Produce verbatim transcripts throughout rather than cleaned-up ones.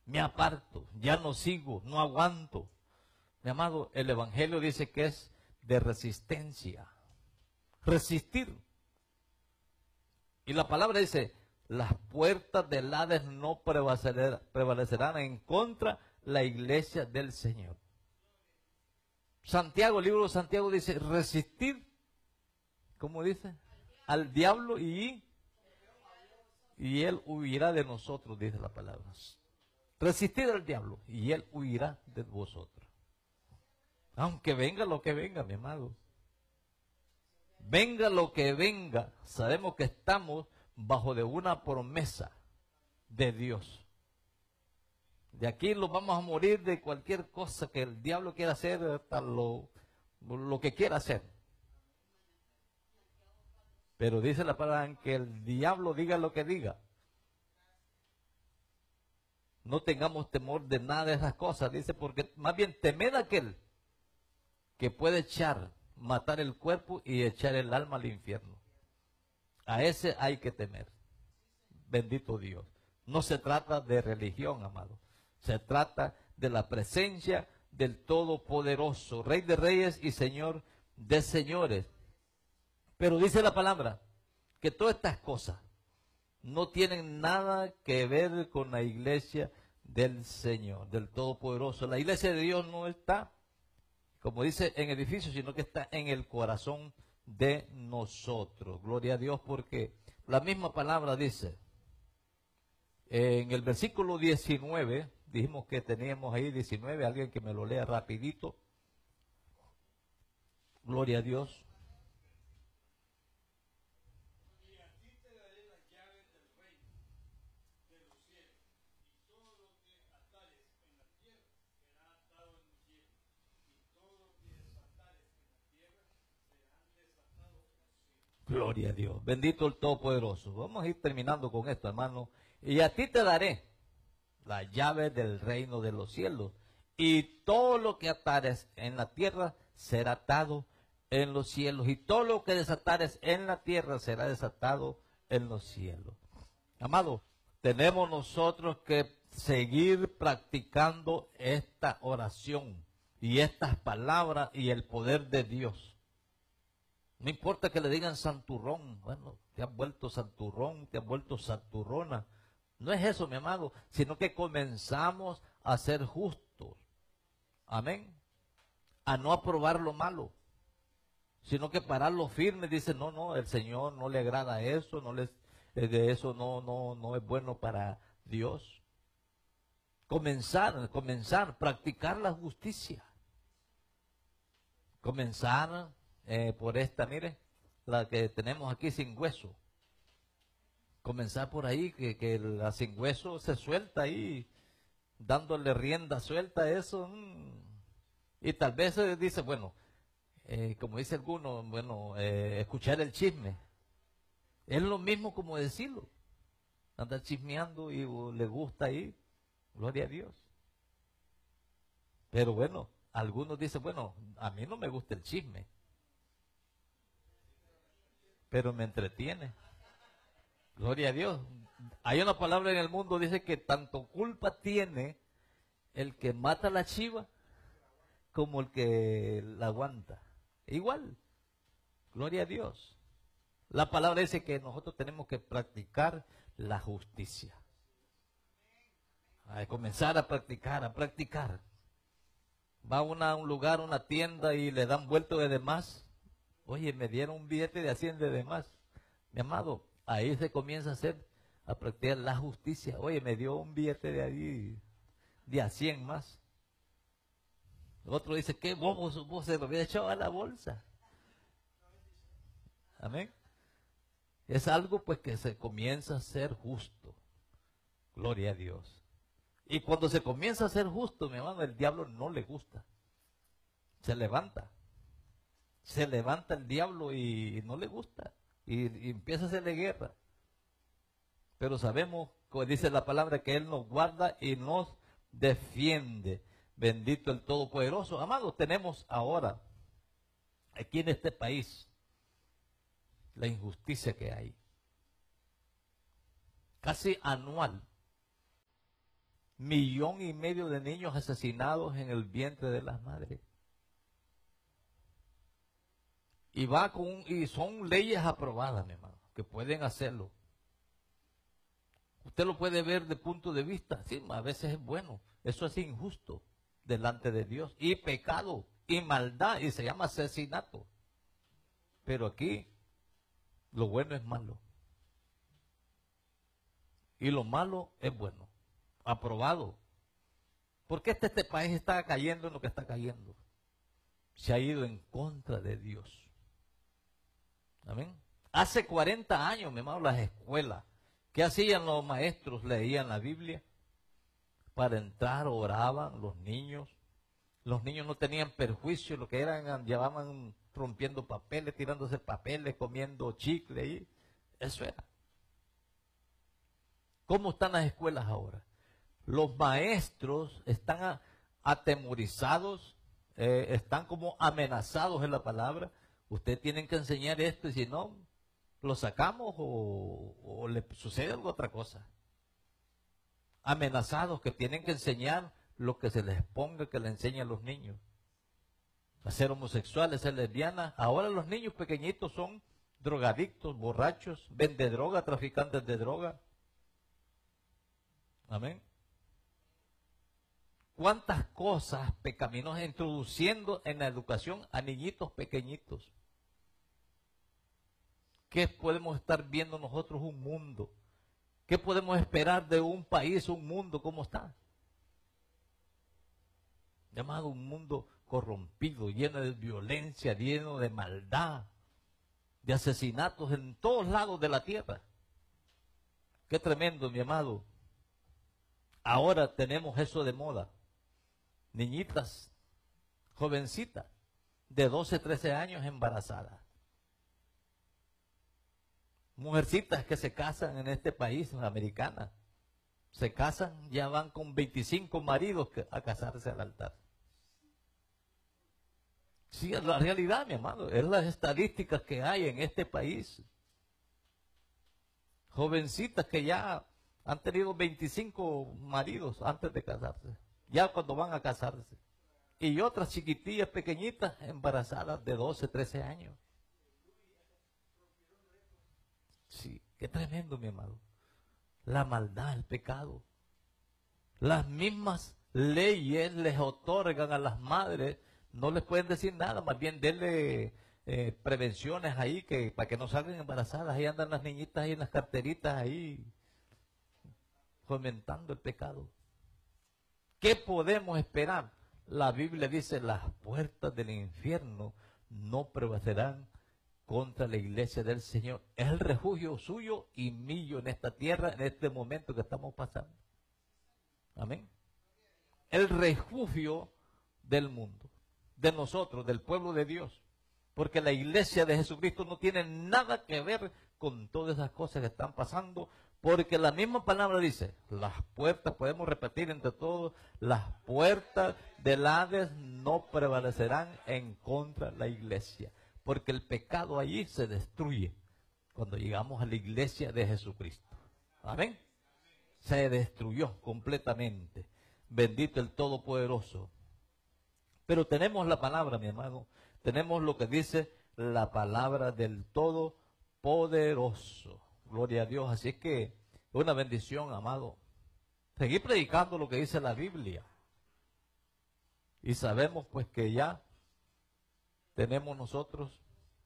me aparto, ya no sigo, no aguanto. Mi amado, el Evangelio dice que es de resistencia. Resistir. Y la palabra dice, las puertas del Hades no prevalecerán en contra la iglesia del Señor. Santiago, el libro de Santiago dice, resistir, ¿cómo dice? Al diablo y, y él huirá de nosotros, dice la palabra. Resistir al diablo y él huirá de vosotros. Aunque venga lo que venga, mi amado. Venga lo que venga, sabemos que estamos bajo de una promesa de Dios. De aquí nos vamos a morir de cualquier cosa que el diablo quiera hacer, hasta lo, lo que quiera hacer. Pero dice la palabra que el diablo diga lo que diga. No tengamos temor de nada de esas cosas, dice, porque más bien temed a aquel que puede echar, matar el cuerpo y echar el alma al infierno. A ese hay que temer. Bendito Dios. No se trata de religión, amado. Se trata de la presencia del Todopoderoso, Rey de Reyes y Señor de Señores. Pero dice la palabra que todas estas cosas no tienen nada que ver con la iglesia del Señor, del Todopoderoso. La iglesia de Dios no está, como dice, en edificio, sino que está en el corazón de nosotros. Gloria a Dios, porque la misma palabra dice, en el versículo diecinueve, dijimos que teníamos ahí diecinueve, alguien que me lo lea rapidito. Gloria a Dios. Y a ti te daré las llaves del reino de los cielos, y todo lo que atares en la tierra será atado en los cielos, y todo lo que desatares en la tierra serán desatados en los cielos. Gloria a Dios. Bendito el Todopoderoso. Vamos a ir terminando con esto, hermano. Y a ti te daré la llave del reino de los cielos, y todo lo que atares en la tierra será atado en los cielos, y todo lo que desatares en la tierra será desatado en los cielos. Amado, tenemos nosotros que seguir practicando esta oración y estas palabras y el poder de Dios. No importa que le digan santurrón, bueno, te has vuelto santurrón, te has vuelto santurrona. No es eso, mi amado, sino que comenzamos a ser justos. Amén. A no aprobar lo malo, sino que pararlo firme. Dice, no, no, el Señor no le agrada eso, no les, de eso no, no, no es bueno para Dios. Comenzar, comenzar, practicar la justicia. Comenzar eh, por esta, mire, la que tenemos aquí sin hueso. Comenzar por ahí, que, que la sin hueso se suelta ahí, dándole rienda suelta a eso. Mmm. Y tal vez se dice, bueno, eh, como dice alguno, bueno, eh, escuchar el chisme. Es lo mismo como decirlo. Andar chismeando y uh, le gusta ahí, gloria a Dios. Pero bueno, algunos dicen, bueno, a mí no me gusta el chisme, pero me entretiene. Gloria a Dios. Hay una palabra en el mundo, dice que tanto culpa tiene el que mata la chiva como el que la aguanta. Igual. Gloria a Dios. La palabra dice que nosotros tenemos que practicar la justicia. A comenzar a practicar, a practicar. Va una, a un lugar, una tienda y le dan vuelto de demás. Oye, me dieron un billete de hacienda de demás. Mi amado, ahí se comienza a hacer, a practicar la justicia. Oye, me dio un billete de ahí, de a cien más. Otro dice, qué bobo su voz, se lo había echado a la bolsa. Amén. Es algo pues que se comienza a ser justo. Gloria a Dios. Y cuando se comienza a ser justo, mi hermano, el diablo no le gusta. Se levanta. Se levanta el diablo y no le gusta. Y, y empieza a hacerle guerra. Pero sabemos, como dice la palabra, que Él nos guarda y nos defiende. Bendito el Todopoderoso. Amados, tenemos ahora, aquí en este país, la injusticia que hay. Casi anual. Millón y medio de niños asesinados en el vientre de las madres. Y va con un- y son leyes aprobadas, mi hermano, que pueden hacerlo. Usted lo puede ver de punto de vista, sí, a veces es bueno. Eso es injusto delante de Dios. Y pecado, y maldad, y se llama asesinato. Pero aquí, lo bueno es malo. Y lo malo es bueno. Aprobado. ¿Por qué este, este país está cayendo en lo que está cayendo? Se ha ido en contra de Dios. Amén. Hace cuarenta años, mi hermano, las escuelas, ¿qué hacían los maestros? Leían la Biblia. Para entrar oraban los niños. Los niños no tenían perjuicio, lo que eran, llevaban rompiendo papeles, tirándose papeles, comiendo chicle. Y eso era. ¿Cómo están las escuelas ahora? Los maestros están a- atemorizados, eh, están como amenazados en la palabra. Ustedes tienen que enseñar esto y si no, lo sacamos o, o le sucede algo otra cosa. Amenazados que tienen que enseñar lo que se les ponga que le enseñen a los niños. A ser homosexuales, a ser lesbianas. Ahora los niños pequeñitos son drogadictos, borrachos, vende droga, traficantes de droga. Amén. ¿Cuántas cosas pecaminosas introduciendo en la educación a niñitos pequeñitos? ¿Qué podemos estar viendo nosotros un mundo? ¿Qué podemos esperar de un país, un mundo, cómo está? Llamado un mundo corrompido, lleno de violencia, lleno de maldad, de asesinatos en todos lados de la tierra. Qué tremendo, mi amado. Ahora tenemos eso de moda. Niñitas, jovencitas, de doce, trece años embarazadas. Mujercitas que se casan en este país, americana. Se casan, ya van con veinticinco maridos que- a casarse al altar. Sí, es la realidad, mi hermano. Es las estadísticas que hay en este país. Jovencitas que ya han tenido veinticinco maridos antes de casarse. Ya cuando van a casarse. Y otras chiquitillas pequeñitas embarazadas de doce, trece años. Sí, qué tremendo, mi hermano. La maldad, el pecado. Las mismas leyes les otorgan a las madres, no les pueden decir nada, más bien denle eh, prevenciones ahí que para que no salgan embarazadas. Ahí andan las niñitas ahí en las carteritas ahí fomentando el pecado. ¿Qué podemos esperar? La Biblia dice, las puertas del infierno no prevalecerán contra la iglesia del Señor. Es el refugio suyo y mío en esta tierra, en este momento que estamos pasando. Amén. El refugio del mundo, de nosotros, del pueblo de Dios. Porque la iglesia de Jesucristo no tiene nada que ver con todas esas cosas que están pasando, porque la misma palabra dice, las puertas, podemos repetir entre todos, las puertas del Hades no prevalecerán en contra de la iglesia, porque el pecado allí se destruye cuando llegamos a la iglesia de Jesucristo. Amén. Se destruyó completamente. Bendito el Todopoderoso. Pero tenemos la palabra, mi hermano. Tenemos lo que dice la palabra del Todopoderoso. Gloria a Dios. Así es que una bendición, amado. Seguir predicando lo que dice la Biblia. Y sabemos pues que ya tenemos nosotros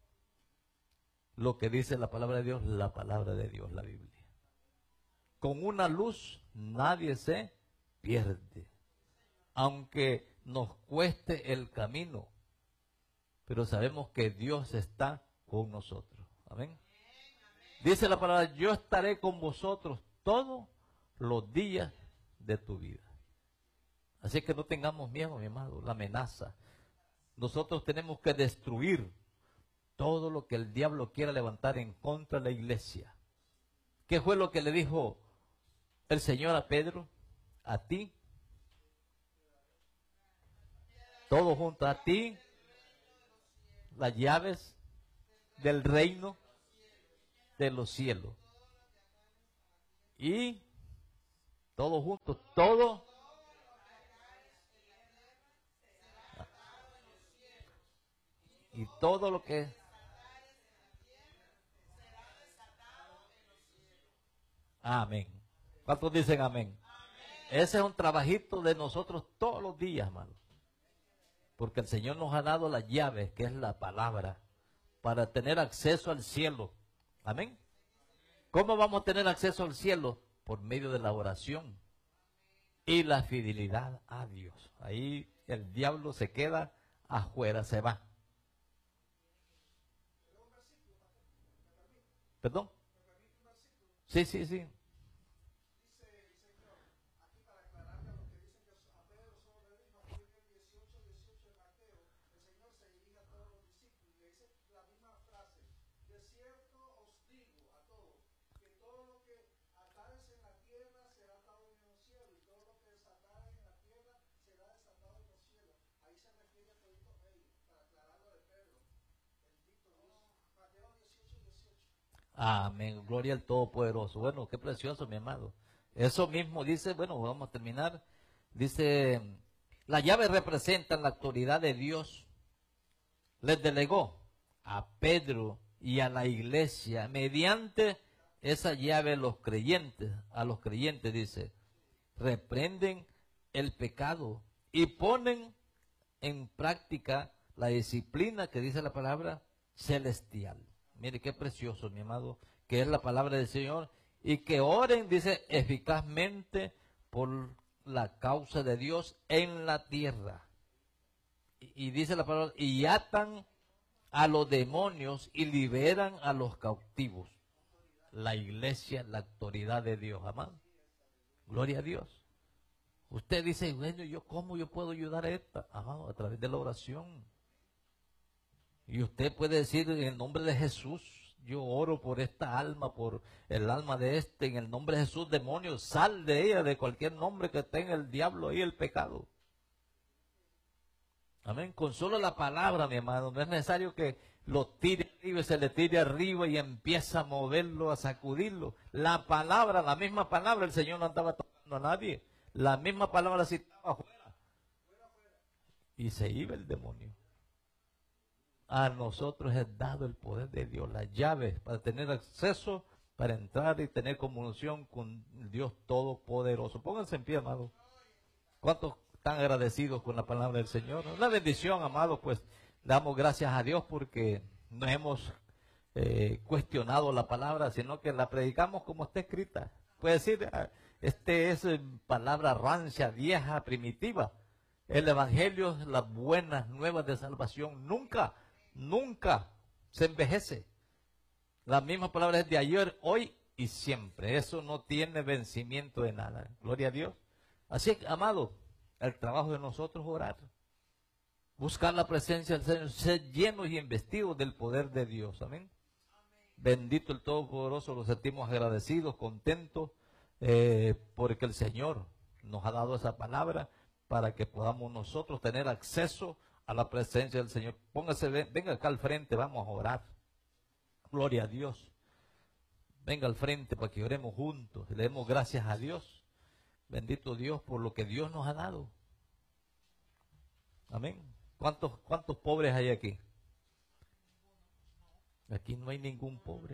lo que dice la palabra de Dios, la palabra de Dios, la Biblia. Con una luz nadie se pierde, aunque nos cueste el camino, pero sabemos que Dios está con nosotros. Amén. Dice la palabra, yo estaré con vosotros todos los días de tu vida. Así que no tengamos miedo, mi hermano, la amenaza. Nosotros tenemos que destruir todo lo que el diablo quiera levantar en contra de la iglesia. ¿Qué fue lo que le dijo el Señor a Pedro? A ti, todo junto a ti, las llaves del reino de los cielos. Y todos juntos, todo y todo lo que... Amén. ¿Cuántos dicen amén? Ese es un trabajito de nosotros todos los días, hermano. Porque el Señor nos ha dado las llaves, que es la palabra, para tener acceso al cielo. Amén. ¿Cómo vamos a tener acceso al cielo? Por medio de la oración y la fidelidad a Dios. Ahí el diablo se queda afuera, se va. ¿Perdón? Sí, sí, sí. Amén, gloria al Todopoderoso. Bueno, qué precioso, mi amado. Eso mismo dice, bueno, vamos a terminar. Dice, la llave representa la autoridad de Dios. Les delegó a Pedro y a la iglesia mediante esa llave los creyentes, a los creyentes dice, reprenden el pecado y ponen en práctica la disciplina que dice la palabra celestial. Mire qué precioso, mi amado, que es la palabra del Señor. Y que oren, dice, eficazmente por la causa de Dios en la tierra. Y, y dice la palabra, y atan a los demonios y liberan a los cautivos. La iglesia, la autoridad de Dios, amado. Gloria a Dios. Usted dice, bueno, ¿yo cómo yo puedo ayudar a esta? Amado, a través de la oración. Y usted puede decir en el nombre de Jesús, yo oro por esta alma, por el alma de este, en el nombre de Jesús, demonio, sal de ella, de cualquier nombre que tenga el diablo y el pecado. Amén, con solo la palabra, mi hermano, no es necesario que lo tire arriba y se le tire arriba y empieza a moverlo, a sacudirlo. La palabra, la misma palabra, el Señor no andaba tocando a nadie, la misma palabra citaba afuera. Y se iba el demonio. A nosotros es dado el poder de Dios, las llaves para tener acceso, para entrar y tener comunión con Dios Todopoderoso. Pónganse en pie, amados. ¿Cuántos están agradecidos con la palabra del Señor? Una bendición, amados, pues damos gracias a Dios porque no hemos eh, cuestionado la palabra, sino que la predicamos como está escrita. Puede decir, este es palabra rancia, vieja, primitiva. El Evangelio, las buenas nuevas de salvación, nunca Nunca se envejece. La misma palabra es de ayer, hoy y siempre. Eso no tiene vencimiento de nada. Gloria a Dios. Así que, amado, el trabajo de nosotros es orar. Buscar la presencia del Señor, ser llenos y investidos del poder de Dios. Amén. Bendito el Todopoderoso, los sentimos agradecidos, contentos, eh, porque el Señor nos ha dado esa palabra para que podamos nosotros tener acceso a la presencia del Señor. Póngase, venga acá al frente, vamos a orar. Gloria a Dios. Venga al frente para que oremos juntos. Le demos gracias a Dios. Bendito Dios por lo que Dios nos ha dado. Amén. ¿Cuántos, cuántos pobres hay aquí? Aquí no hay ningún pobre.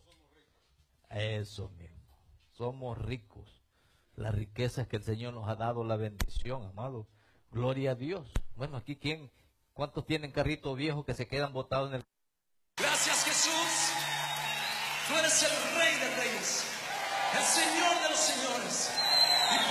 Eso mismo. Somos ricos. La riqueza es que el Señor nos ha dado, la bendición, amado. Gloria a Dios. Bueno, aquí quién, ¿cuántos tienen carritos viejos que se quedan botados en el... Gracias, Jesús. Tú eres el Rey de Reyes, el Señor de los Señores.